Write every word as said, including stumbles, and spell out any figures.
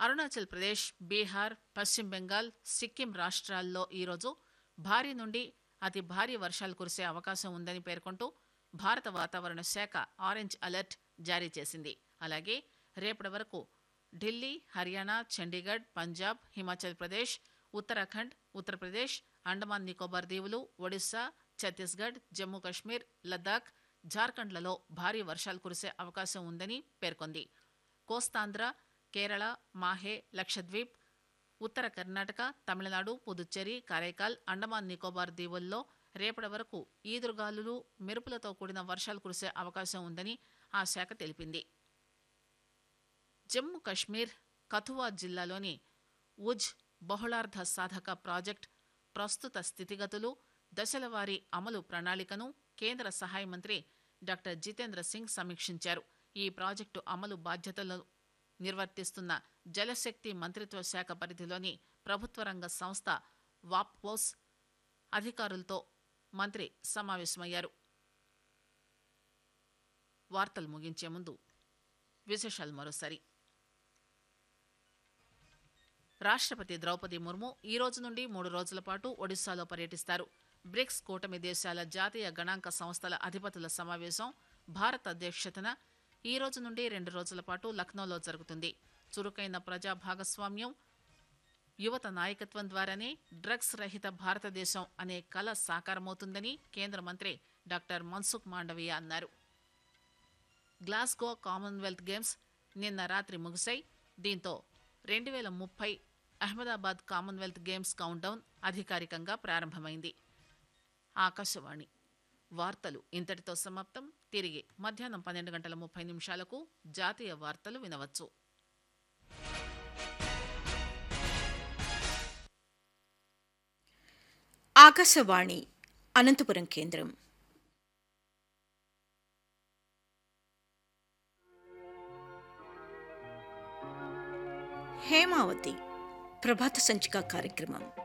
అరుణాచల్ ప్రదేశ్, బీహార్, పశ్చిమ బెంగాల్, సిక్కిం రాష్ట్రాల్లో ఈరోజు భారీ నుండి అతి భారీ వర్షాలు కురిసే అవకాశం ఉందని పేర్కొంటూ భారత వాతావరణ శాఖ ఆరెంజ్ అలర్ట్ జారీ చేసింది. అలాగే రేపటి వరకు ఢిల్లీ, హర్యానా, చండీగఢ్, పంజాబ్, హిమాచల్ ప్రదేశ్, ఉత్తరాఖండ్, ఉత్తరప్రదేశ్, అండమాన్ నికోబార్ దీవులు, ఒడిశా, ఛత్తీస్గఢ్, జమ్మూ కశ్మీర్, లద్దాఖ్, జార్ఖండ్లలో భారీ వర్షాలు కురిసే అవకాశం ఉందని పేర్కొంది. కోస్తాంధ్ర, కేరళ, మాహే, లక్షద్వీప్, ఉత్తర కర్ణాటక, తమిళనాడు, పుదుచ్చేరి, కారైకాల్, అండమాన్ నికోబార్ దీవుల్లో రేపటి వరకు ఈదురుగాలులు, మెరుపులతో కూడిన వర్షాలు కురిసే అవకాశం ఉందని ఆ శాఖ తెలిపింది. జమ్మూ కశ్మీర్ కథువా జిల్లాలోని ఉజ్ బహుళార్ధ సాధక ప్రాజెక్ట్ ప్రస్తుత స్థితిగతులు, దశలవారీ అమలు ప్రణాళికను కేంద్ర సహాయ మంత్రి డాక్టర్ జితేంద్ర సింగ్ సమీక్షించారు. ఈ ప్రాజెక్టు అమలు బాధ్యతలను నిర్వర్తిస్తున్న జలశక్తి మంత్రిత్వ శాఖ పరిధిలోని ప్రభుత్వ రంగ సంస్థ వాప్కోస్ అధికారులతో మంత్రి సమావేశమయ్యారు. వార్తలు ముగించే ముందు విశేషాలు మరోసారి. రాష్ట్రపతి ద్రౌపది ముర్ము ఈ రోజు నుండి మూడు రోజుల పాటు ఒడిశాలో పర్యటిస్తారు. బ్రిక్స్ కూటమి దేశాల జాతీయ గణాంక సంస్థల అధిపతుల సమావేశం భారత్ అధ్యక్షతన ఈ రోజు నుండి రెండు రోజుల పాటు లక్నోలో జరుగుతుంది. చురుకైన ప్రజా భాగస్వామ్యం, యువత నాయకత్వం ద్వారానే డ్రగ్స్ రహిత భారతదేశం అనే కల సాకారమవుతుందని కేంద్ర మంత్రి డాక్టర్ మన్సుఖ్ మాండవీయ అన్నారు. గ్లాస్గో కామన్వెల్త్ గేమ్స్ నిన్న రాత్రి ముగిశాయి. దీంతో రెండు వేల ముప్పై అహ్మదాబాద్ కామన్వెల్త్ గేమ్స్ కౌంట్డౌన్ అధికారికంగా ప్రారంభమైంది. ఆకాశవాణి వార్తలు ఇంతటితో సమాప్తం. తిరిగి మధ్యాహ్నం పన్నెండు గంటల ముప్పై నిమిషాలకు జాతీయ వార్తలు వినవచ్చు. ఆకాశవాణి అనంతపురం కేంద్రం. హేమావతి ప్రభాత సంచిక కార్యక్రమం.